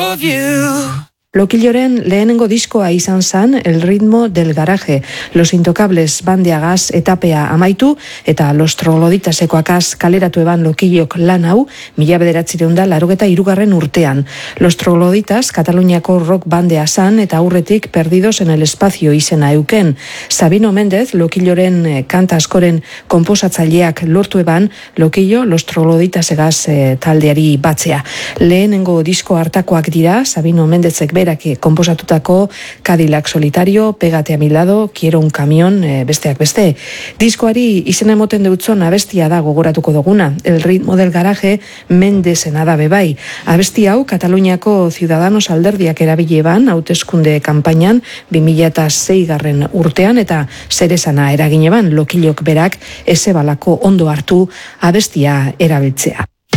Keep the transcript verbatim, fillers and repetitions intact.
of you. Lokilloren lehenengo diskoa izan zan El ritmo del garaje, Los intocables bandeagaz etapea amaitu eta Los trogloditasekoakaz kaleratu eban Lokillok lan hau mila bederatzireun da larogeta irugarren urtean. Los trogloditas Kataluniako rock bandea zan eta aurretik Perdidos en el espacio izena euken. Sabino Mendez, Lokilloren kanta askoren konposatzaileak lortu eban Lokillo Los trogloditasegaz e, taldeari batzea. Lehenengo disko hartakoak dira Sabino Mendezek berak konposatutako Cadillac Solitario, Pégate a mi lado, Quiero un camión, e, besteak beste. Diskoari izena emoten deutzon abestia da gogoratuko duguna, El ritmo del garaje Mendezena da bebai. Abesti hau Kataluniako Ciudadanos alderdiak erabile ban hauteskunde kanpainan bi mila seigarren urtean eta zeresana eragin eban Lokillok berak ezebalako ondo hartu abestia erabiltzea.